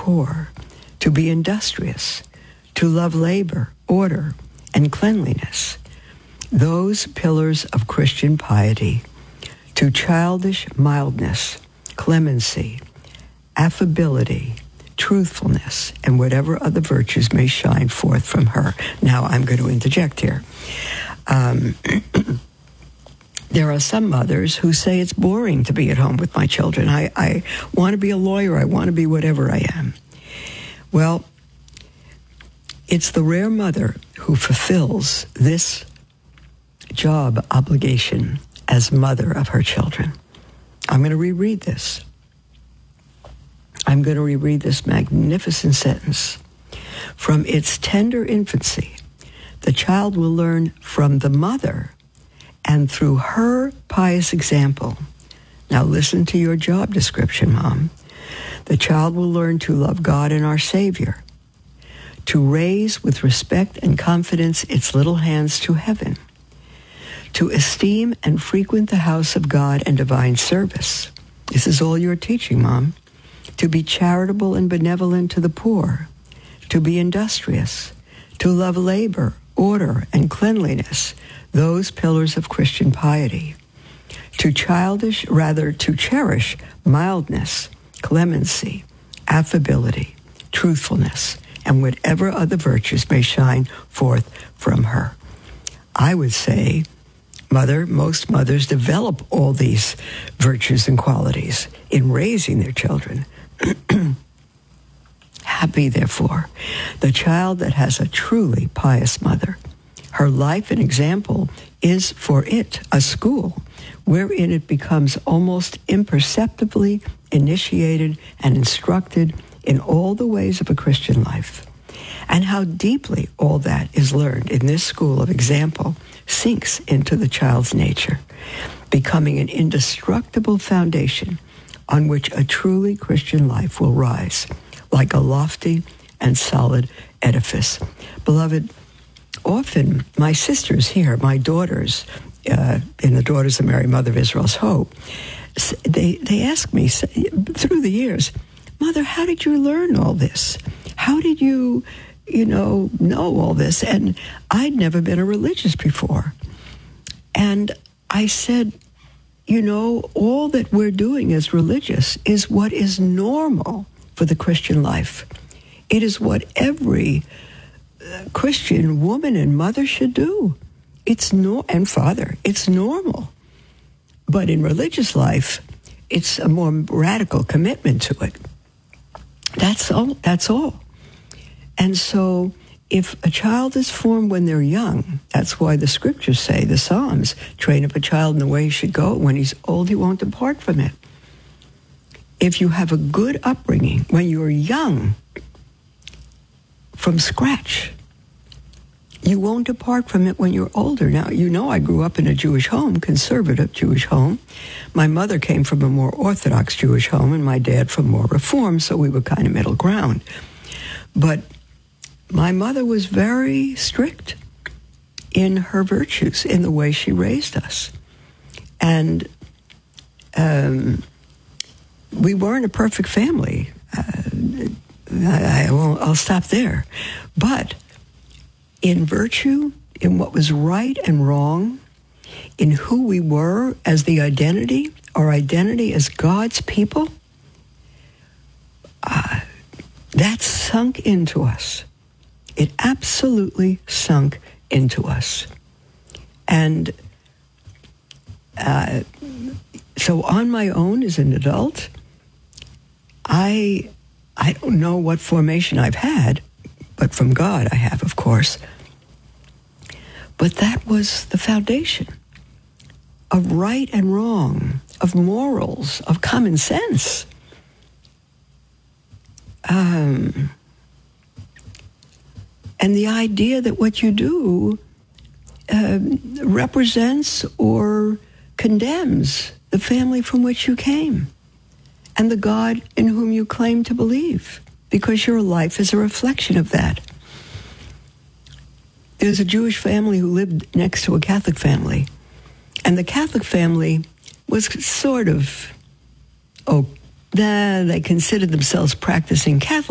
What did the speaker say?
poor, to be industrious, to love labor, order, and cleanliness, those pillars of Christian piety, to childish mildness, clemency, affability, truthfulness, and whatever other virtues may shine forth from her. Now, I'm going to interject here. There are some mothers who say it's boring to be at home with my children. I want to be a lawyer. I want to be whatever I am. Well, it's the rare mother who fulfills this job obligation as mother of her children. I'm going to reread this. I'm going to reread this magnificent sentence. From its tender infancy, the child will learn from the mother, and through her pious example. Now listen to your job description, Mom. The child will learn to love God and our Savior, to raise with respect and confidence its little hands to heaven, to esteem and frequent the house of God and divine service. This is all you're teaching, Mom. To be charitable and benevolent to the poor, to be industrious, to love labor, order, and cleanliness, those pillars of Christian piety, to cherish mildness, clemency, affability, truthfulness, and whatever other virtues may shine forth from her. I would say, Mother, most mothers develop all these virtues and qualities in raising their children. Happy, therefore, the child that has a truly pious mother. Her life and example is for it a school wherein it becomes almost imperceptibly initiated and instructed in all the ways of a Christian life. And how deeply all that is learned in this school of example sinks into the child's nature, becoming an indestructible foundation on which a truly Christian life will rise, like a lofty and solid edifice. Beloved, often my sisters here, my daughters, in the Daughters of Mary, Mother of Israel's Hope, they ask me through the years, Mother, how did you learn all this? How did you know all this? And I'd never been a religious before. And I said, all that we're doing as religious is what is normal for the Christian life. It is what every Christian woman and mother should do. And father, it's normal. But in religious life, it's a more radical commitment to it. That's all. And so if a child is formed when they're young, that's why the scriptures say, the Psalms, train up a child in the way he should go. When he's old, he won't depart from it. If you have a good upbringing when you're young, from scratch, you won't depart from it when you're older. Now, I grew up in a Jewish home, conservative Jewish home. My mother came from a more Orthodox Jewish home, and my dad from more Reform, so we were kind of middle ground. But my mother was very strict in her virtues, in the way she raised us. And we weren't a perfect family. I'll stop there. But in virtue, in what was right and wrong, in who we were as the identity, our identity as God's people, that sunk into us. It absolutely sunk into us. And so on my own as an adult, I don't know what formation I've had, but from God I have, of course. But that was the foundation of right and wrong, of morals, of common sense. And the idea that what you do represents or condemns the family from which you came and the God in whom you claim to believe, because your life is a reflection of that. There's a Jewish family who lived next to a Catholic family, and the Catholic family was sort of, they considered themselves practicing Catholic.